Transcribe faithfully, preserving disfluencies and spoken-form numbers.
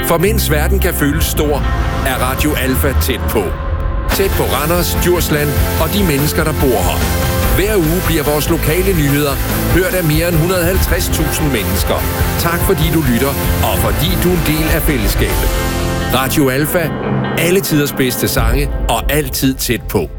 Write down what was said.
For mens verden kan føles stor, er Radio Alfa tæt på. Tæt på Randers, Djursland og de mennesker, der bor her. Hver uge bliver vores lokale nyheder hørt af mere end et hundrede og halvtreds tusind mennesker. Tak fordi du lytter, og fordi du er en del af fællesskabet. Radio Alfa. Alle tiders bedste sange og altid tæt på.